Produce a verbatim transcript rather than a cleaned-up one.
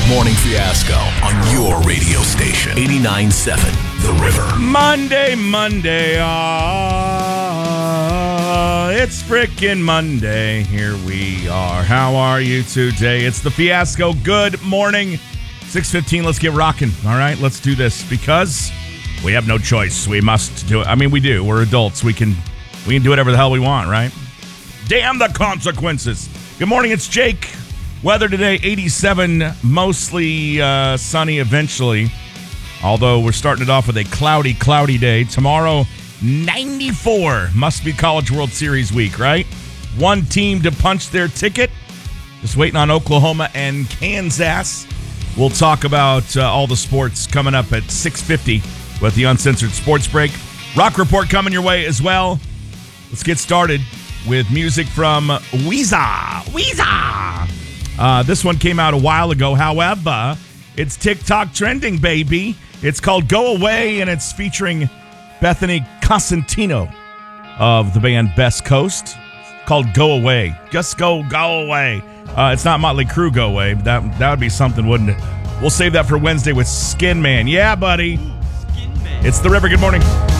Good Morning Fiasco on your radio station. eighty-nine point seven The River. Monday, Monday. Ah, it's frickin' Monday. Here we are. How are you today? It's the Fiasco. Good morning. six fifteen, let's get rocking. All right, let's do this because we have no choice. We must do it. I mean, we do. We're adults. We can we can do whatever the hell we want, right? Damn the consequences. Good morning, it's Jake. Weather today, eighty-seven, mostly uh, sunny eventually. Although we're starting it off with a cloudy, cloudy day. Tomorrow, ninety-four. Must be College World Series week, right? One team to punch their ticket. Just waiting on Oklahoma and Kansas. We'll talk about uh, all the sports coming up at six fifty with the Uncensored Sports Break. Rock Report coming your way as well. Let's get started with music from Weezer. Weezer! Uh, this one came out a while ago. However, it's TikTok trending, baby. It's called Go Away, and it's featuring Bethany Cosentino of the band Best Coast. It's called Go Away. Just go, go away. Uh, it's not Motley Crue Go Away, but that, that would be something, wouldn't it? We'll save that for Wednesday with Skin Man. Yeah, buddy. It's The River. Good morning.